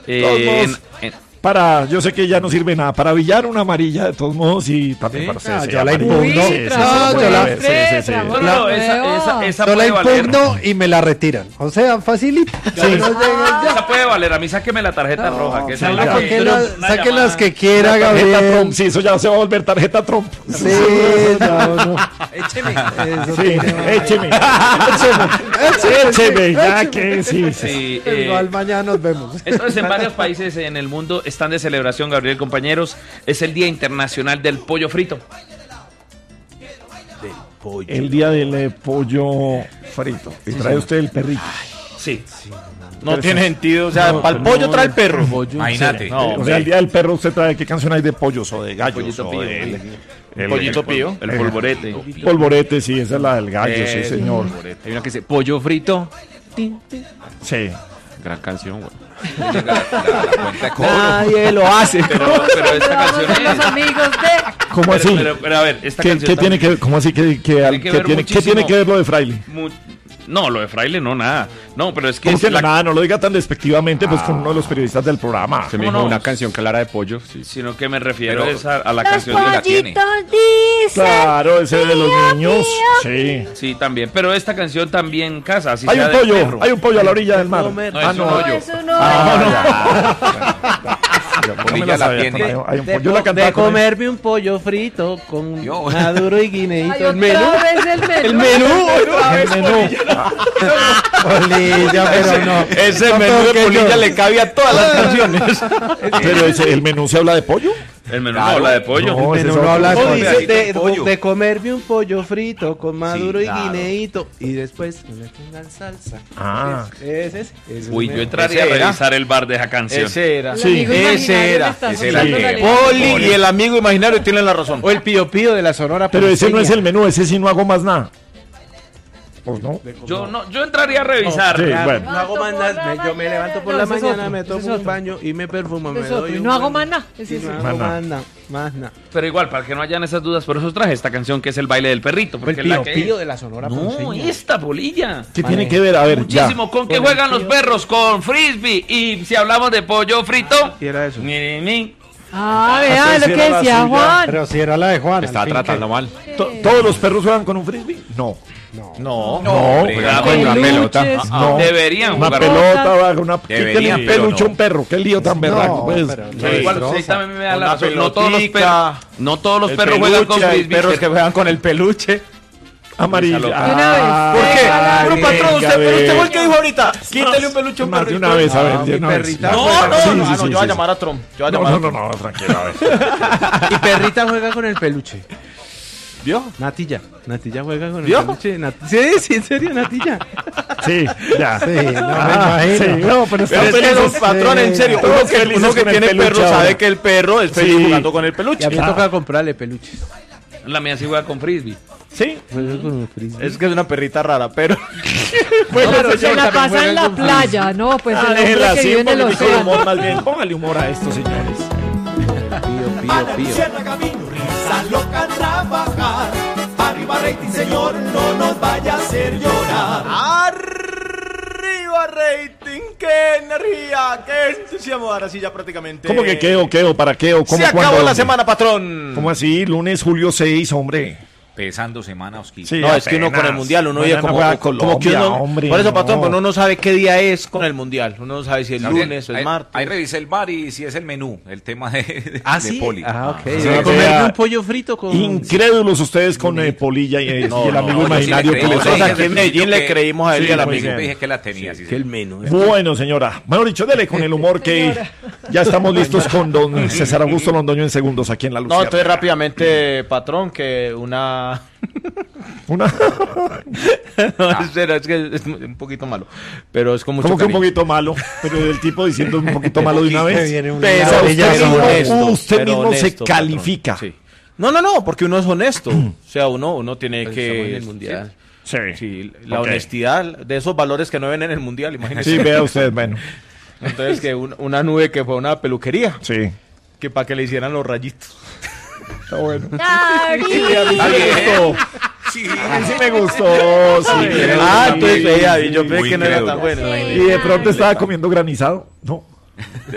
Yo sé que ya no sirve nada, para billar una amarilla de todos modos y también para ustedes. Yo la impugno. Esa puede valer. Y me la retiran. O sea, facilito. Esa puede valer. A mí sáqueme la tarjeta roja. Que saquen las que quiera, Gabriel. Trump, sí, eso ya se va a volver tarjeta Trump. Sí, no. Écheme. Ya que sí. Igual mañana nos vemos. Entonces, en varios países en el mundo están de celebración, Gabriel, compañeros. Es el Día Internacional del Pollo Frito. El día del pollo frito. Y trae usted el perrito. Sí. No tiene sentido. O sea, para el pollo trae el perro. Imagínate. O sea, el día del perro usted trae, ¿qué canción hay de pollos o de gallos? Pollito o Pío. el Pollito Pío. El polvorete. Polvorete, sí, esa es la del gallo, sí, señor. Hay una que dice pollo frito. Sí. Gran canción, güey. Nadie lo hace. Pero esta canción es... Los amigos de... ¿Cómo así? Pero a ver, esta ¿Qué canción tiene que ver? ¿Cómo así? ¿Qué tiene que ver lo de Fraile? No, lo de Fraile no, nada. No, pero es que... ¿Cómo que nada? No lo diga tan despectivamente, pues con uno de los periodistas del programa. Se me dijo una canción que hablara de pollo. Sí. Sino que me refiero a la canción de la tiene. Claro, ese de los niños. Sí. Sí, también. Pero esta canción también casa. Así Hay un pollo, hay un pollo a la orilla del mar. Polilla la tiene. Yo la cantaba de comerme un pollo frito con maduro y guineíto. El menú. El menú. Polilla, pero no. Ese menú de Polilla le cabe a todas las canciones. Pero el menú se habla de pollo. El menú no habla de pollo. No, el menú no habla de pollo. De comerme un pollo frito con maduro y guineíto. Y después le pongan salsa. Ese. Uy, yo entraría a revisar el bar de esa canción. Ese era. Sí, ese era. Poli y el amigo imaginario tienen la razón. O el Pío Pío de la Sonora. Pero ese no es el menú, ese sí no hago más nada. Pues no. Yo entraría a revisar. Sí, bueno. No hago más nada. Yo me levanto por la mañana, me tomo un baño y me perfumo. Me doy no hago más nada. No hago más nada. Pero igual, para que no hayan esas dudas, por eso traje esta canción que es el baile del perrito. Porque El Pío Pío de la Sonora. No, esta Polilla. ¿Qué tiene que ver? A ver, muchísimo. ¿Con qué juegan los perros? Con frisbee. Y si hablamos de pollo frito. Y era eso. Vea lo que decía Juan. Pero si era la de Juan. Me estaba tratando mal. ¿Todos los perros juegan con un frisbee? No. Juegan con una pelota. No. Deberían Una jugar. pelota, ¿qué Deberían, le pero peluche no. un perro? ¿Qué lío tan berraco? Pues. Pero igual, sí, también me da la razón. No pelotica, todos los perros juegan con Hay frisbee. perros que juegan con el peluche. Amarilla. ¿Por qué? Pero patrón, usted fue el que dijo ahorita. Quítale un peluche a un Más de perrito. una vez, a ver, de una vez. perrita. No, yo voy a llamar a Trump. No, tranquilo, a ver. Y perrita juega con el peluche. ¿Vio? Natilla juega con el ¿Vio? peluche. Sí, en serio, Natilla. Sí, ya. Sí, no me imagino. Sí, no, pero está Pero es que los patrón, en serio, uno que tiene perro ahora. sabe que el perro es feliz jugando con el peluche. Y a mí me toca comprarle peluches. La mía sí juega con frisbee. Sí. Juega con un frisbee. Es que es una perrita rara, pero... Pero se la pasa en la playa, ¿no? Pues el hombre Déjela que así, vive en el póngale humor océano. más bien. Póngale humor a esto, señores. Pío. Risa loca a trabajar. Arriba rating, señor, no nos vaya a hacer llorar. ¡Arriba rating! ¡Qué energía! ¡Qué entusiasmo! Ahora sí ya prácticamente... ¿Cómo que qué o para qué o cómo Se acabó cuándo? la semana, patrón. ¿Cómo así? Lunes, julio 6, hombre. Pesando semana, Osquito. Sí, No, es que uno con el mundial, uno oye como que uno, hombre, por eso, patrón, no. pues uno no sabe qué día es con el mundial. Uno no sabe si es lunes o es martes. Ahí revisé el bar y si es el menú, el tema de ¿Sí? Poli. Ok. Sí, Comerme un pollo frito con... Incrédulos ustedes con Polilla y el amigo yo imaginario sí le que creo. les Nosotros Dije aquí en que- Medellín le creímos a él y al muy amigo. bien. Yo dije que la tenía. Sí, Que el menú. Bueno, señora. Mejor dicho, dele con el humor que ya estamos listos con don César Augusto Londoño en segundos aquí en La No, Lucía. entonces rápidamente, patrón, que una... Una... No, es que es un poquito malo, pero es con mucho Como que un cariño. poquito malo, pero el tipo diciendo un poquito malo de una vez. Pero usted mismo se honesto, califica. patrón, sí. No, porque uno es honesto. O sea, uno tiene Estamos que... en el mundial. Sí. Sí, la Ok. honestidad de esos valores que no ven en el mundial, imagínense. Sí, vea usted, bueno. Entonces, que una nube que fue una peluquería, Sí. que para que le hicieran los rayitos. Está bueno. Ari. Sí, a mí sí me gustó. Sí, Entonces veía, y yo pensé Muy que no era tan incrédulo. bueno. Y de pronto estaba comiendo granizado. No.